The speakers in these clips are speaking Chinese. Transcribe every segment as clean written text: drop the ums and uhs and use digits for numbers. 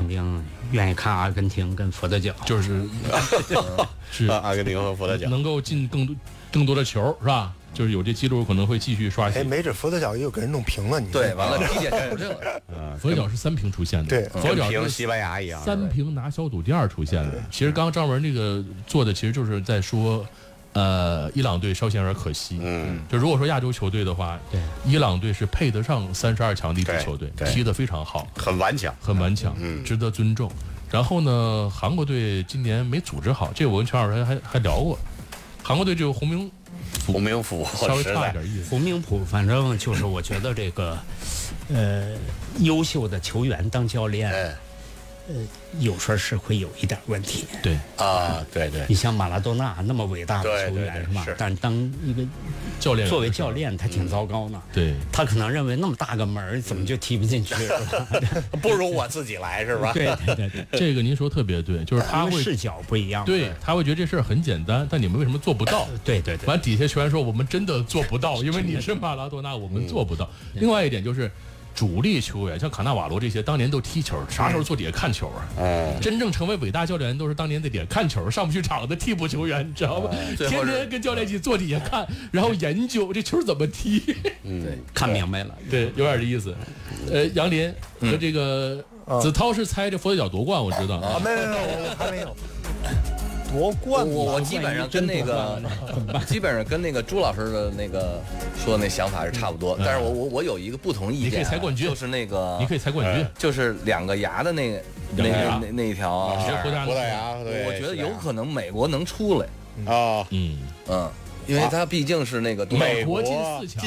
肯定愿意看阿根廷跟佛得角， 就是是阿根廷和佛得角能够进更多的球是吧？就是有这记录可能会继续刷新。 没准佛得角又给人弄平了，你对，完了踢点球去了。 佛得角是3平出现的， 对， 佛得角跟西班牙一样 ，3平拿小组第2出现的。其实刚刚张文这个做的，其实就是在说，伊朗队稍显有点可惜。就如果说亚洲球队的话， 对， 伊朗队是配得上32强的一支球队，踢得非常好， 很顽强， 值得尊重。然后呢，韩国队今年没组织好，这我跟全老师还聊过。韩国队就洪明甫稍微差一点意思。 洪明甫反正就是我觉得这个，优秀的球员当教练，有时候是会有一点问题。 对啊，对， 你像马拉多纳那么伟大的球员是吧？但当一个教练， 作为教练，他挺糟糕呢。 对， 他可能认为那么大个门怎么就踢不进去？ 不如我自己来是吧？ 对， 这个您说特别对，就是他会视角不一样。 对，他会觉得这事儿很简单，但你们为什么做不到？ 对。 完底下球员说我们真的做不到，因为你是马拉多纳，我们做不到。另外一点就是。主力球员像卡纳瓦罗这些，当年都踢球，啥时候坐底下看球啊？真正成为伟大教练都是当年在底下看球，上不去场的替补球员，你知道吗？天天跟教练一起坐底下看，然后研究这球怎么踢。 对，看明白了。 对，有点意思。杨林和这个子韬是猜这佛得角夺冠，我知道。 没有，我还没有。夺冠， 我基本上跟那个朱老师的那个说的那想法是差不多，但是我有一个不同意见， 你可以猜冠军， 就是那个你可以猜冠军， 就是2个牙的那一条啊， 葡萄牙， 我觉得有可能美国能出来啊， 因为他毕竟是那个美国进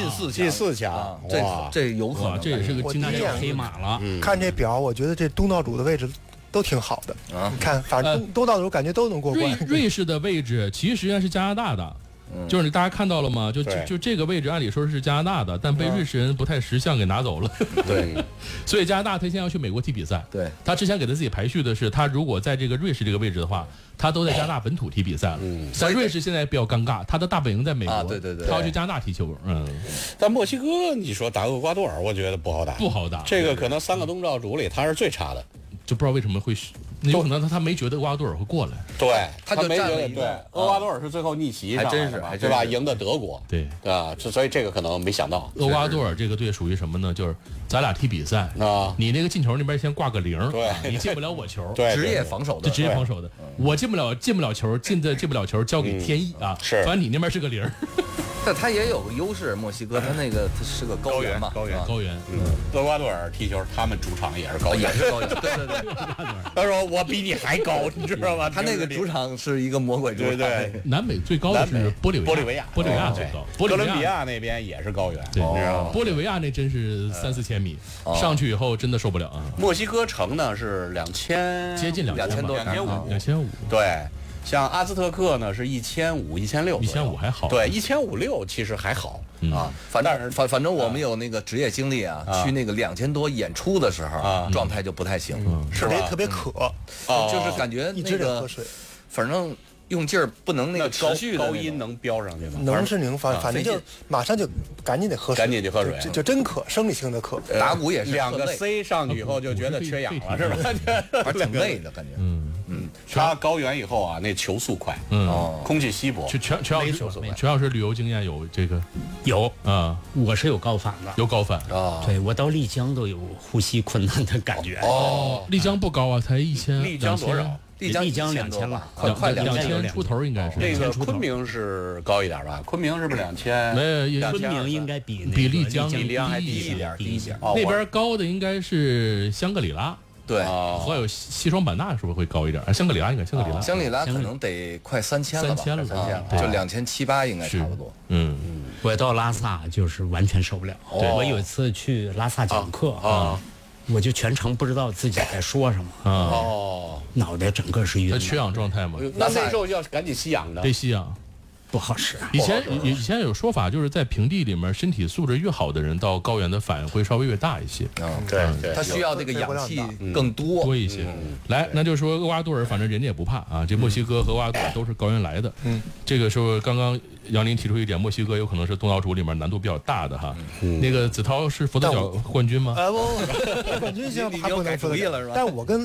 4强， 这有可能， 这也是个经典黑马了。 看这表，我觉得这东道主的位置都挺好的啊！你看，反正东道主感觉都能过关。 瑞士的位置其实实际上是加拿大的，就是大家看到了吗？就这个位置，按理说是加拿大的，但被瑞士人不太识相给拿走了。 对， 所以加拿大他现在要去美国踢比赛。 对， 他之前给他自己排序的是，他如果在这个瑞士这个位置的话，他都在加拿大本土踢比赛了。但瑞士现在比较尴尬，他的大本营在美国， 对， 他要去加拿大踢球。 但墨西哥，你说打厄瓜多尔，我觉得不好打，这个可能3个东道主里他是最差的。 就不知道为什么会，有可能他没觉得厄瓜多尔会过来， 对， 他就没觉得，对，厄瓜多尔是最后逆袭上来的， 还真是， 对吧？赢的德国， 对啊，所以这个可能没想到。 厄瓜多尔这个队属于什么呢？就是咱俩踢比赛啊， 你那个进球那边先挂个0， 对， 你进不了我球， 对， 职业防守的， 职业防守的，我进不了球，进不了球交给天意啊， 是， 反正你那边是个0。 但他也有个优势，墨西哥他是个高原嘛， 高原。厄瓜多尔踢球，他们主场也是高原， 对。 他说我比你还高，你知道吗？ 他那个主场是一个魔鬼主场。 对， 南美最高的是玻利维亚最高， 哥伦比亚那边也是高原， 对， 你知道吗？ 玻利维亚那真是3-4千米，上去以后真的受不了啊。 墨西哥城呢是2000， 接近 2000多 ，2500， 对。像阿兹特克呢是1500、1600 还好， 对，1500-1600其实还好啊。 反正我们有那个职业经历啊，去那个2000多演出的时候，状态就不太行， 是吧？特别渴， 就是感觉那个，反正用劲儿不能那个持续高音能飙上去吗？ 能是能，反正就马上就赶紧得喝水， 赶紧就喝水， 就真渴，生理性的渴。 打鼓也是 2个 C 上去以后就觉得缺氧了，是吧？ 反正挺累的感觉。 他高原以后啊，那球速快，空气稀薄。 全老师旅游经验有这个有啊， 我是有高反的， 有高反啊，对我到丽江都有呼吸困难的感觉。 丽江不高啊，才1000。 丽江多少？ 丽江2000了， 快 2000出头应该是。 那个昆明是高一点吧？昆明是不是2000？ 没有， 昆明应该比丽江还低一点。 那边高的应该是香格里拉。 对， 还有西双版纳是不是会高一点？香格里拉应该香格里拉可能得快3000了吧 ，3000了， 就2700-2800应该差不多。 我到拉萨就是完全受不了。我有一次去拉萨讲课啊，我就全程不知道自己在说什么脑袋整个是晕的。 缺氧状态嘛？ 那时候要赶紧吸氧的， 得吸氧。 不好使。 以前有说法，就是在平地里面，身体素质越好的人，到高原的反应会稍微越大一些。 对， 他需要这个氧气更多一些。来，那就说厄瓜多尔，反正人家也不怕啊。这墨西哥和厄瓜多尔都是高原来的。这个时候刚刚杨林提出一点，墨西哥有可能是东道主里面难度比较大的哈。那个子韬是佛得角冠军吗？ 不，冠军行，他不能改主意了是吧？ 但我跟